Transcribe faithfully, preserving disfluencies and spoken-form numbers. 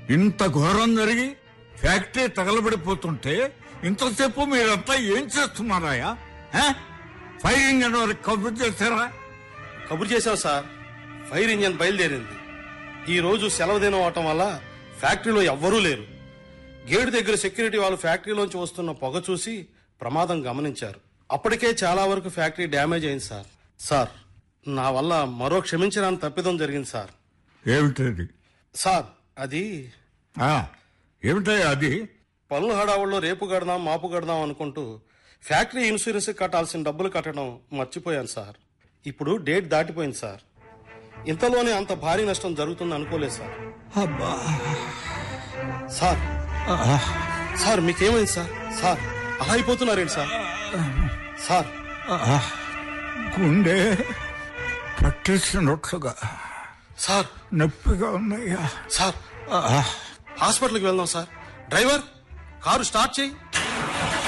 ఇంత ఘోరం జరిగి ఫ్యాక్టరీ తగలబడిపోతుంటే ఇంతసేపు మీరంతా ఏం చేస్తున్నారాయా? ఫైర్ ఇంజన్ వరకు కబుర్ చేశారా? కబుర్ చేశాం సార్. ఫైర్ ఇంజన్ బయలుదేరింది. ఈ రోజు సెలవు దినం అవటం వల్ల ఫ్యాక్టరీలో ఎవ్వరూ లేరు. గేటు దగ్గర సెక్యూరిటీ వాళ్ళు ఫ్యాక్టరీలోంచి వస్తున్న పొగ చూసి ప్రమాదం గమనించారు. అప్పటికే చాలా వరకు ఫ్యాక్టరీ డ్యామేజ్ అయింది సార్. సార్, నా వల్ల మరో క్షమించడానికి తప్పిదం జరిగింది సార్. ఏమిటది? సార్, అది ఏమిటా అది? పనుల హడావుల్లో రేపు గడదాం మాపు గడదాం అనుకుంటూ ఫ్యాక్టరీ ఇన్సూరెన్స్ కట్టాల్సిన డబ్బులు కట్టడం మర్చిపోయాను సార్. ఇప్పుడు డేట్ దాటిపోయింది సార్. ఇంతలోనే అంత భారీ నష్టం జరుగుతుంది అనుకోలేదు సార్. అబ్బా సార్, సార్ మీకేమైంది సార్? సార్ అలా అయిపోతున్నారేంటి సార్? సార్, గుండె పట్టేసినట్లుగా సార్ నొప్పిగా ఉన్నాయా? సార్ హాస్పిటల్కి వెళ్దాం సార్. డ్రైవర్, కారు స్టార్ట్ చేయి.